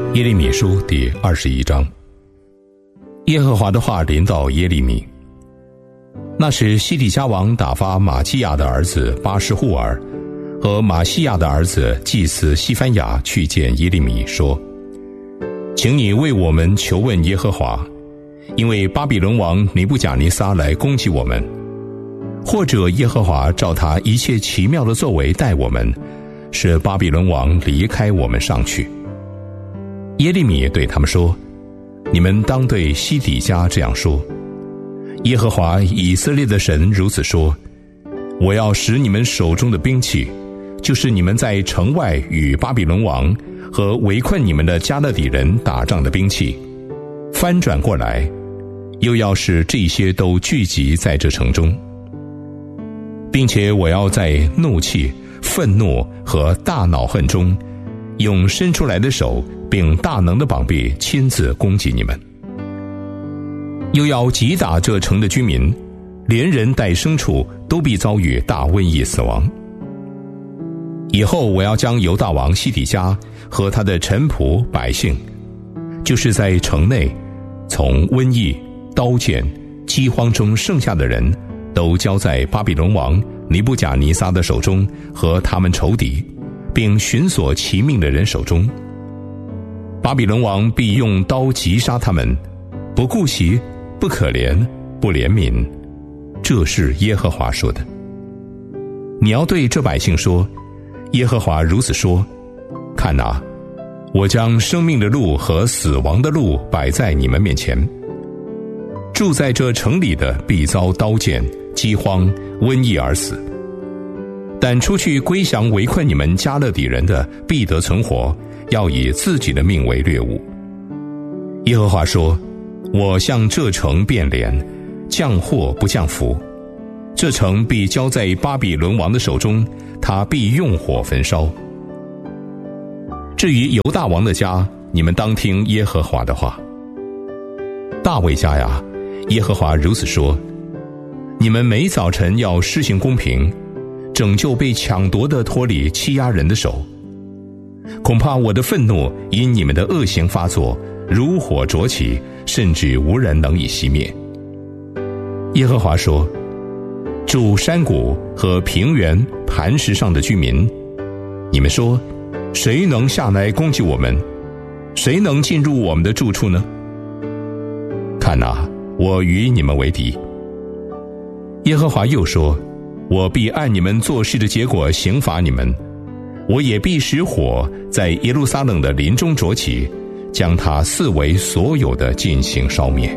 耶利米书第21章。耶和华的话临到耶利米。那时西底家王打发马基亚的儿子巴施户尔和马西亚的儿子祭司西番雅去见耶利米，说：请你为我们求问耶和华，因为巴比伦王尼布甲尼撒来攻击我们，或者耶和华照他一切奇妙的作为待我们，使巴比伦王离开我们上去。耶利米对他们说：你们当对西底家这样说，耶和华以色列的神如此说：我要使你们手中的兵器，就是你们在城外与巴比伦王和围困你们的加勒底人打仗的兵器，翻转过来，又要使这些都聚集在这城中，并且我要在怒气、愤怒和大恼恨中，用伸出来的手并大能的膀臂亲自攻击你们，又要击打这城的居民，连人带牲畜都必遭遇大瘟疫死亡。以后我要将犹大王西底家和他的臣仆百姓，就是在城内从瘟疫、刀剑、饥荒中剩下的人，都交在巴比伦王尼布甲尼撒的手中和他们仇敌并寻索其命的人手中。巴比伦王必用刀击杀他们，不顾惜，不可怜，不怜悯。这是耶和华说的。你要对这百姓说：耶和华如此说，看哪，我将生命的路和死亡的路摆在你们面前，住在这城里的必遭刀剑、饥荒、瘟疫而死，但出去归降围困你们加勒底人的必得存活，要以自己的命为掠物。耶和华说：我向这城变脸，降祸不降福，这城必交在巴比伦王的手中，他必用火焚烧。至于犹大王的家，你们当听耶和华的话。大卫家呀，耶和华如此说：你们每早晨要施行公平，拯救被抢夺的脱离欺压人的手。恐怕我的愤怒因你们的恶行发作，如火灼起，甚至无人能以熄灭。耶和华说：住山谷和平原磐石上的居民，你们说，谁能下来攻击我们？谁能进入我们的住处呢？看哪，我与你们为敌。耶和华又说：我必按你们做事的结果刑罚你们，我也必使火在耶路撒冷的林中灼起，将它四围所有的进行烧灭。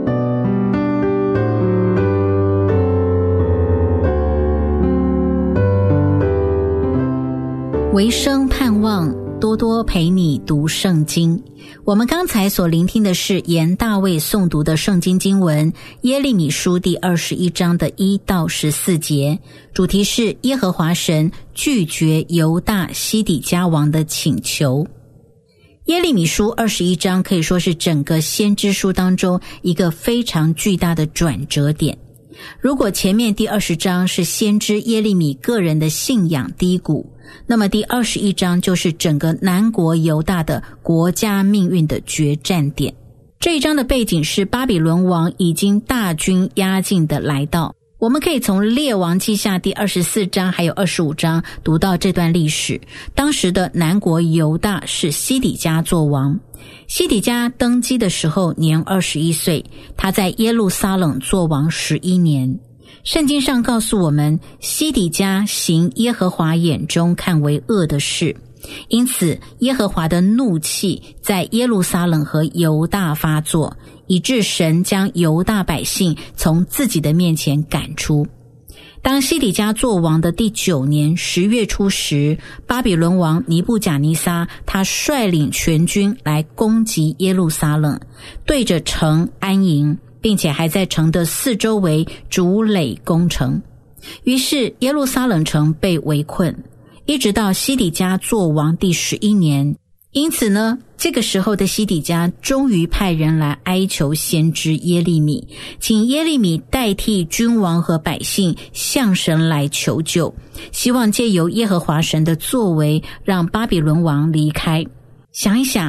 维生盼望多多陪你读圣经。我们刚才所聆听的是沿大卫诵读的圣经经文耶利米书第21章的1到14节，主题是耶和华神拒绝犹大西底家王的请求。耶利米书21章可以说是整个先知书当中一个非常巨大的转折点。如果前面第20章是先知耶利米个人的信仰低谷，那么第21章就是整个南国犹大的国家命运的决战点。这一章的背景是巴比伦王已经大军压境的来到。我们可以从列王记下第24章还有25章读到这段历史。当时的南国犹大是西底家做王，西底家登基的时候年21岁，他在耶路撒冷做王11年。圣经上告诉我们，西底家行耶和华眼中看为恶的事，因此耶和华的怒气在耶路撒冷和犹大发作，以致神将犹大百姓从自己的面前赶出。当西底家做王的第9年10月初时，巴比伦王尼布甲尼撒他率领全军来攻击耶路撒冷，对着城安营，并且还在城的四周围筑垒攻城。于是耶路撒冷城被围困，一直到西底家做王第11年。因此呢，这个时候的西底家终于派人来哀求先知耶利米，请耶利米代替君王和百姓向神来求救，希望借由耶和华神的作为让巴比伦王离开。想一想，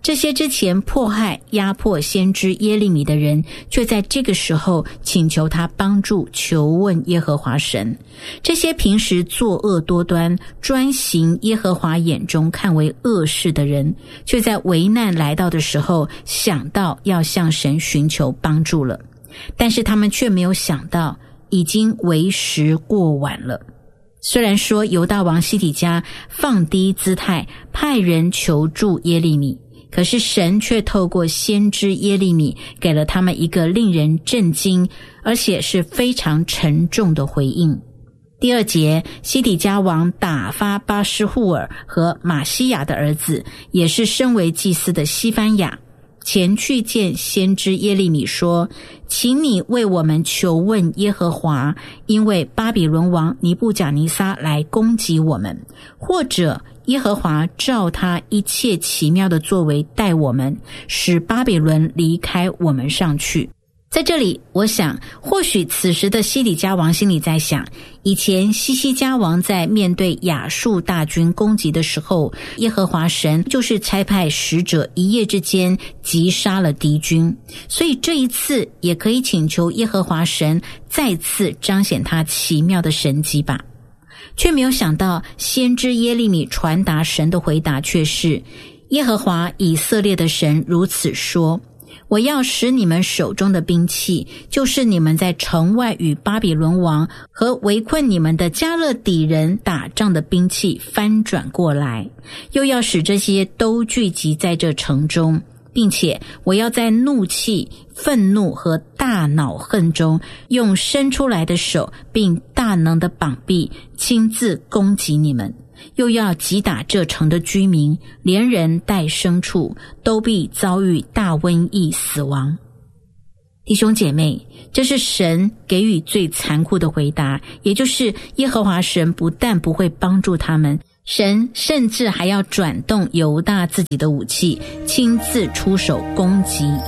这些之前迫害压迫先知耶利米的人，却在这个时候请求他帮助，求问耶和华神。这些平时作恶多端，专行耶和华眼中看为恶事的人，却在危难来到的时候想到要向神寻求帮助了，但是他们却没有想到已经为时过晚了。虽然说犹大王西底家放低姿态，派人求助耶利米，可是神却透过先知耶利米给了他们一个令人震惊而且是非常沉重的回应。第2节，西底家王打发巴施户尔和马西亚的儿子，也是身为祭司的西番雅，前去见先知耶利米说，请你为我们求问耶和华，因为巴比伦王尼布甲尼撒来攻击我们，或者耶和华照他一切奇妙的作为待我们，使巴比伦离开我们上去。在这里我想，或许此时的西底家王心里在想，以前西西家王在面对亚述大军攻击的时候，耶和华神就是差派使者一夜之间击杀了敌军，所以这一次也可以请求耶和华神再次彰显他奇妙的神迹吧。却没有想到先知耶利米传达神的回答却是，耶和华以色列的神如此说，我要使你们手中的兵器，就是你们在城外与巴比伦王和围困你们的加勒底人打仗的兵器翻转过来，又要使这些都聚集在这城中，并且我要在怒气、愤怒和大恼恨中，用伸出来的手并大能的膀臂亲自攻击你们，又要击打这城的居民，连人带牲畜都必遭遇大瘟疫死亡。弟兄姐妹，这是神给予最残酷的回答，也就是耶和华神不但不会帮助他们，神甚至还要转动犹大自己的武器，亲自出手攻击